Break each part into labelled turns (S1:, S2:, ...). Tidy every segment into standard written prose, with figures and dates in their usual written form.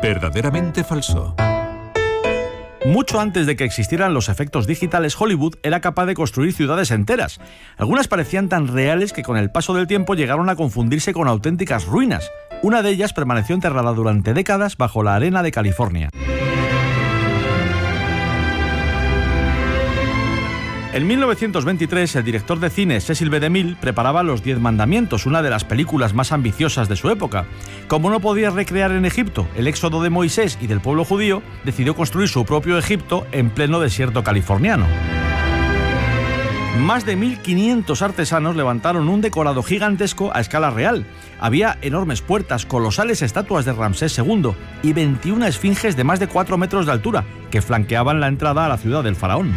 S1: Verdaderamente falso.
S2: Mucho antes de que existieran los efectos digitales, Hollywood era capaz de construir ciudades enteras. Algunas parecían tan reales que con el paso del tiempo llegaron a confundirse con auténticas ruinas. Una de ellas permaneció enterrada durante décadas bajo la arena de California. En 1923, el director de cine Cecil B. DeMille preparaba Los 10 Mandamientos, una de las películas más ambiciosas de su época. Como no podía recrear en Egipto el éxodo de Moisés y del pueblo judío, decidió construir su propio Egipto en pleno desierto californiano. Más de 1.500 artesanos levantaron un decorado gigantesco a escala real. Había enormes puertas, colosales estatuas de Ramsés II y 21 esfinges de más de 4 metros de altura que flanqueaban la entrada a la ciudad del faraón.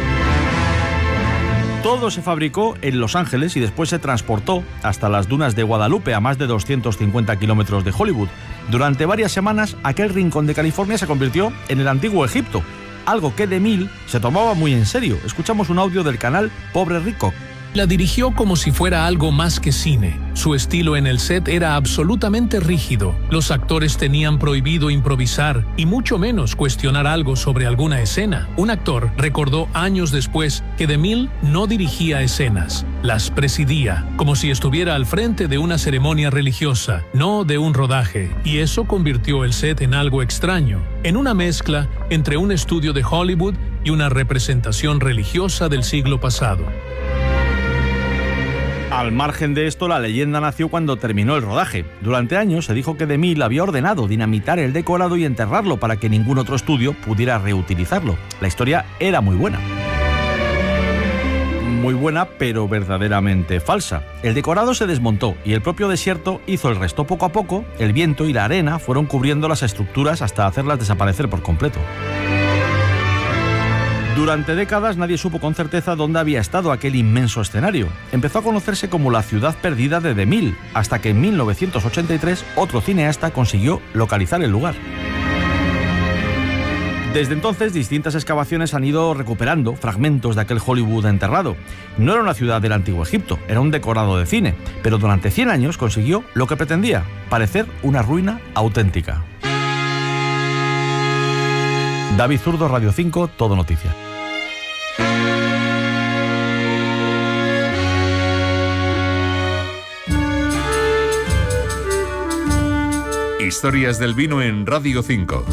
S2: Todo se fabricó en Los Ángeles y después se transportó hasta las dunas de Guadalupe, a más de 250 kilómetros de Hollywood. Durante varias semanas, aquel rincón de California se convirtió en el antiguo Egipto, algo que DeMille se tomaba muy en serio. Escuchamos un audio del canal Pobre Rico.
S3: La dirigió como si fuera algo más que cine. Su estilo en el set era absolutamente rígido. Los actores tenían prohibido improvisar y mucho menos cuestionar algo sobre alguna escena. Un actor recordó años después que DeMille no dirigía escenas, las presidía, como si estuviera al frente de una ceremonia religiosa, no de un rodaje. Y eso convirtió el set en algo extraño, en una mezcla entre un estudio de Hollywood y una representación religiosa del siglo pasado.
S2: Al margen de esto, la leyenda nació cuando terminó el rodaje. Durante años se dijo que DeMille había ordenado dinamitar el decorado y enterrarlo para que ningún otro estudio pudiera reutilizarlo. La historia era muy buena. Muy buena, pero verdaderamente falsa. El decorado se desmontó y el propio desierto hizo el resto. Poco a poco, el viento y la arena fueron cubriendo las estructuras hasta hacerlas desaparecer por completo. Durante décadas nadie supo con certeza dónde había estado aquel inmenso escenario. Empezó a conocerse como la ciudad perdida de DeMille, hasta que en 1983 otro cineasta consiguió localizar el lugar. Desde entonces, distintas excavaciones han ido recuperando fragmentos de aquel Hollywood enterrado. No era una ciudad del antiguo Egipto, era un decorado de cine, pero durante 100 años consiguió lo que pretendía, parecer una ruina auténtica. David Zurdo, Radio 5, Todo Noticia.
S1: Historias del vino en Radio 5.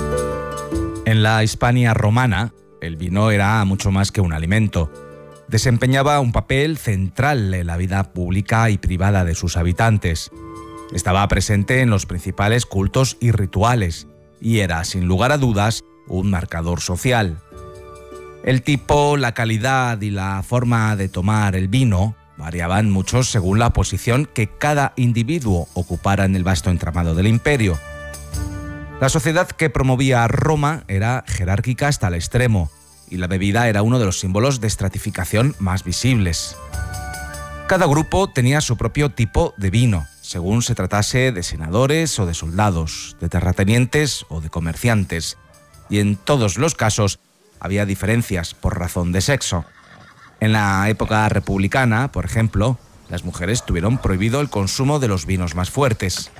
S4: En la Hispania romana, el vino era mucho más que un alimento. Desempeñaba un papel central en la vida pública y privada de sus habitantes. Estaba presente en los principales cultos y rituales, y era, sin lugar a dudas, un marcador social. El tipo, la calidad y la forma de tomar el vino variaban mucho según la posición que cada individuo ocupara en el vasto entramado del imperio. La sociedad que promovía a Roma era jerárquica hasta el extremo, y la bebida era uno de los símbolos de estratificación más visibles. Cada grupo tenía su propio tipo de vino, según se tratase de senadores o de soldados, de terratenientes o de comerciantes, y en todos los casos había diferencias por razón de sexo. En la época republicana, por ejemplo, las mujeres tuvieron prohibido el consumo de los vinos más fuertes.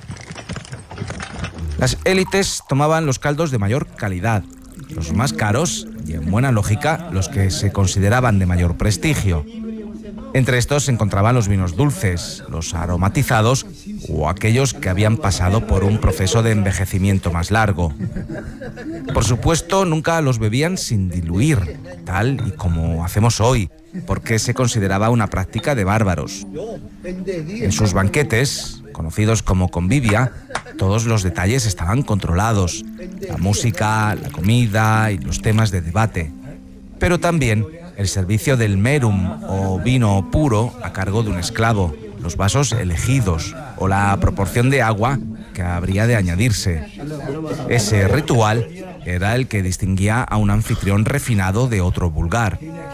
S4: Las élites tomaban los caldos de mayor calidad, los más caros y, en buena lógica, los que se consideraban de mayor prestigio. Entre estos se encontraban los vinos dulces, los aromatizados o aquellos que habían pasado por un proceso de envejecimiento más largo. Por supuesto, nunca los bebían sin diluir, tal y como hacemos hoy, porque se consideraba una práctica de bárbaros. En sus banquetes, conocidos como convivia, todos los detalles estaban controlados: la música, la comida y los temas de debate. Pero también el servicio del merum o vino puro a cargo de un esclavo, los vasos elegidos o la proporción de agua que habría de añadirse. Ese ritual era el que distinguía a un anfitrión refinado de otro vulgar.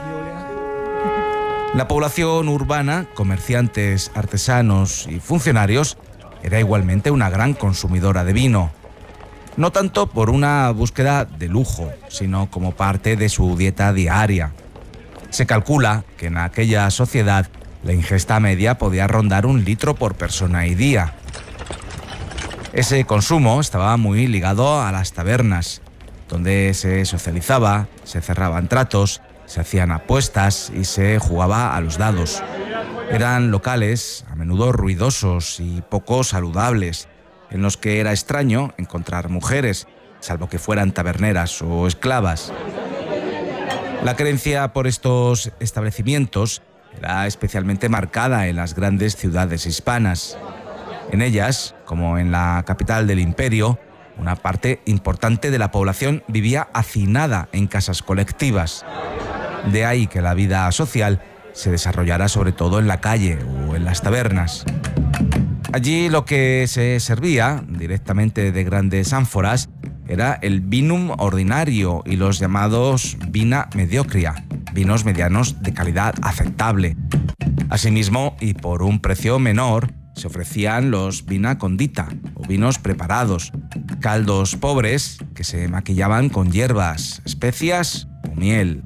S4: La población urbana, comerciantes, artesanos y funcionarios, era igualmente una gran consumidora de vino. No tanto por una búsqueda de lujo, sino como parte de su dieta diaria. Se calcula que en aquella sociedad la ingesta media podía rondar 1 litro por persona y día. Ese consumo estaba muy ligado a las tabernas, donde se socializaba, se cerraban tratos, se hacían apuestas y se jugaba a los dados. Eran locales a menudo ruidosos y poco saludables, en los que era extraño encontrar mujeres, salvo que fueran taberneras o esclavas. La creencia por estos establecimientos era especialmente marcada en las grandes ciudades hispanas. En ellas, como en la capital del imperio, una parte importante de la población vivía hacinada en casas colectivas. De ahí que la vida social se desarrollara sobre todo en la calle o en las tabernas. Allí lo que se servía directamente de grandes ánforas era el vinum ordinario y los llamados vina mediocria, vinos medianos de calidad aceptable. Asimismo, y por un precio menor, se ofrecían los vina condita o vinos preparados, caldos pobres que se maquillaban con hierbas, especias o miel.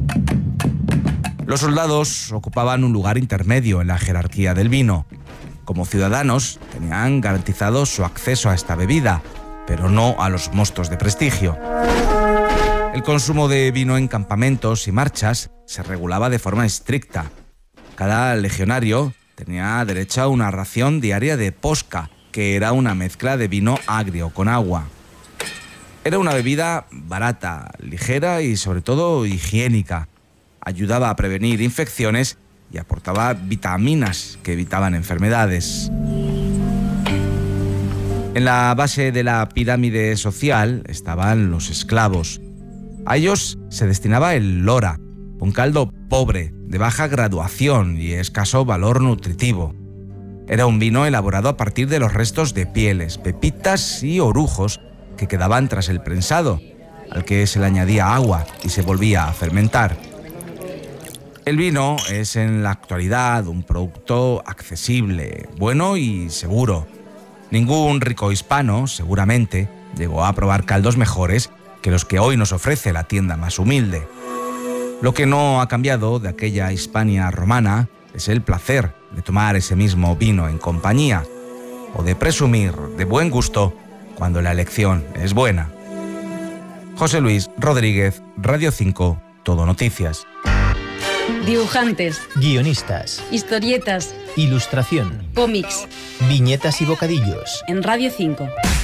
S4: Los soldados ocupaban un lugar intermedio en la jerarquía del vino. Como ciudadanos, tenían garantizado su acceso a esta bebida, pero no a los mostos de prestigio. El consumo de vino en campamentos y marchas se regulaba de forma estricta. Cada legionario tenía derecho a una ración diaria de posca, que era una mezcla de vino agrio con agua. Era una bebida barata, ligera y sobre todo higiénica. Ayudaba a prevenir infecciones y aportaba vitaminas que evitaban enfermedades. En la base de la pirámide social estaban los esclavos. A ellos se destinaba el lora, un caldo pobre, de baja graduación y escaso valor nutritivo. Era un vino elaborado a partir de los restos de pieles, pepitas y orujos que quedaban tras el prensado, al que se le añadía agua y se volvía a fermentar. El vino es en la actualidad un producto accesible, bueno y seguro. Ningún rico hispano, seguramente, llegó a probar caldos mejores que los que hoy nos ofrece la tienda más humilde. Lo que no ha cambiado de aquella Hispania romana es el placer de tomar ese mismo vino en compañía o de presumir de buen gusto cuando la elección es buena. José Luis Rodríguez, Radio 5, Todo Noticias.
S5: Dibujantes,
S6: guionistas,
S5: historietas,
S6: ilustración,
S5: cómics,
S6: viñetas y bocadillos.
S5: En Radio 5.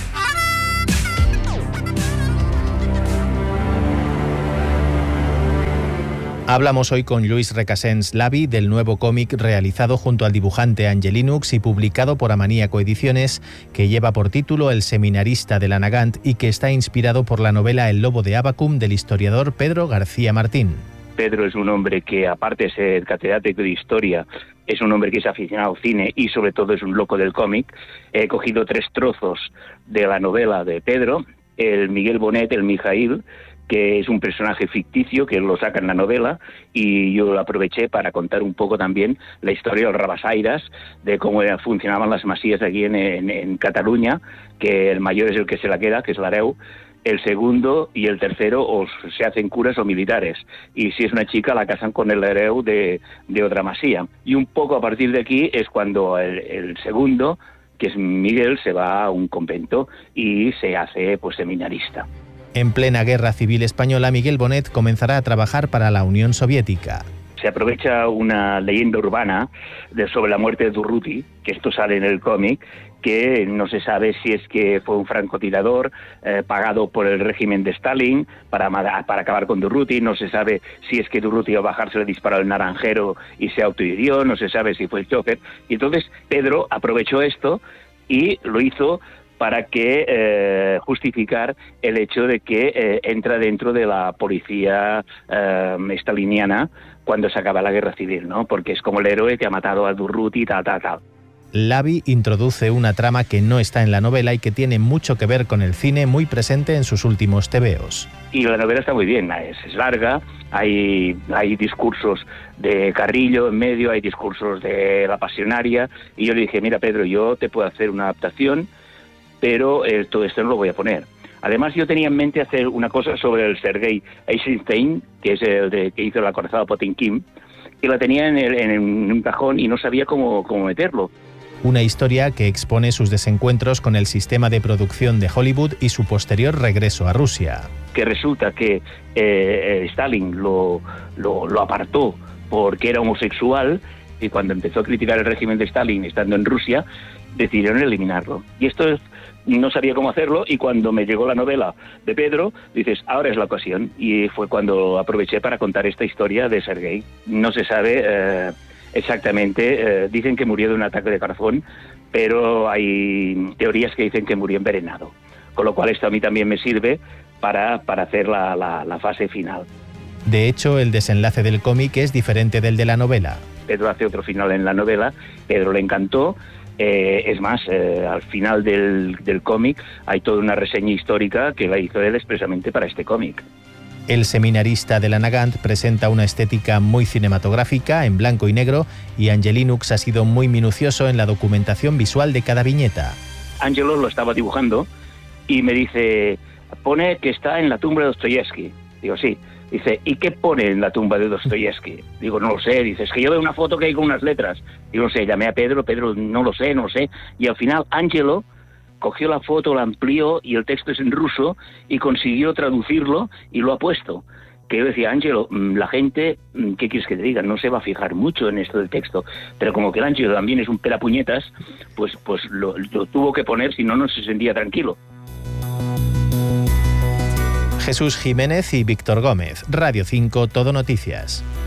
S6: Hablamos hoy con Lluís Recasens Lavi del nuevo cómic realizado junto al dibujante Angelinux y publicado por Amaníaco Ediciones, que lleva por título El seminarista de la Nagant y que está inspirado por la novela El lobo de Abacum del historiador Pedro García Martín.
S7: Pedro es un hombre que, aparte de ser catedrático de historia, es un hombre que es aficionado al cine y sobre todo es un loco del cómic. He cogido 3 trozos de la novela de Pedro, el Miguel Bonet, el Mijail, que es un personaje ficticio que lo saca en la novela, y yo lo aproveché para contar un poco también la historia de los rabasaires, de cómo funcionaban las masías aquí en Cataluña, que el mayor es el que se la queda, que es l'hereu, el segundo y el tercero o se hacen curas o militares, y si es una chica la casan con el hereu de otra masía. Y un poco a partir de aquí es cuando el segundo, que es Miguel, se va a un convento y se hace pues seminarista.
S6: En plena Guerra Civil Española, Miguel Bonet comenzará a trabajar para la Unión Soviética.
S7: Se aprovecha una leyenda urbana sobre la muerte de Durruti, que esto sale en el cómic, que no se sabe si es que fue un francotirador pagado por el régimen de Stalin para acabar con Durruti, no se sabe si es que Durruti a bajarse le disparó el naranjero y se autohirió, no se sabe si fue el chofer. Y entonces Pedro aprovechó esto y lo hizo para que justificar el hecho de que entra dentro de la policía staliniana cuando se acaba la guerra civil, ¿no? Porque es como el héroe que ha matado a Durruti, tal.
S6: Lavi introduce una trama que no está en la novela y que tiene mucho que ver con el cine, muy presente en sus últimos tebeos.
S7: Y la novela está muy bien, es larga, hay discursos de Carrillo en medio, hay discursos de La Pasionaria, y yo le dije, mira Pedro, yo te puedo hacer una adaptación, pero todo esto no lo voy a poner. Además, yo tenía en mente hacer una cosa sobre el Sergei Eisenstein, que es el que hizo la acorazada Potemkin, que la tenía en un cajón y no sabía cómo meterlo.
S6: una historia que expone sus desencuentros con el sistema de producción de Hollywood y su posterior regreso a Rusia.
S7: Que resulta que Stalin lo apartó porque era homosexual, y cuando empezó a criticar el régimen de Stalin estando en Rusia, decidieron eliminarlo. Y esto no sabía cómo hacerlo, y cuando me llegó la novela de Pedro, dices, ahora es la ocasión. Y fue cuando aproveché para contar esta historia de Sergei. No se sabe exactamente, dicen que murió de un ataque de corazón, pero hay teorías que dicen que murió envenenado. Con lo cual esto a mí también me sirve para hacer la fase final.
S6: De hecho, el desenlace del cómic es diferente del de la novela.
S7: Pedro hace otro final en la novela, Pedro le encantó. Es más, al final del cómic hay toda una reseña histórica que la hizo él expresamente para este cómic.
S6: El seminarista de la Nagant presenta una estética muy cinematográfica, en blanco y negro, y Angelinux ha sido muy minucioso en la documentación visual de cada viñeta.
S7: Angelo lo estaba dibujando y me dice, pone que está en la tumba de Dostoyevsky. Digo, sí. Dice, ¿y qué pone en la tumba de Dostoyevsky? Digo, no lo sé. Dice, es que yo veo una foto que hay con unas letras. Digo, no sé, llamé a Pedro, no lo sé. Y al final Angelo cogió la foto, la amplió y el texto es en ruso y consiguió traducirlo y lo ha puesto. Que yo decía, Angelo, la gente, ¿qué quieres que te diga? No se va a fijar mucho en esto del texto. Pero como que el Angelo también es un pelapuñetas, pues lo tuvo que poner, si no se sentía tranquilo.
S6: Jesús Jiménez y Víctor Gómez, Radio 5, Todo Noticias.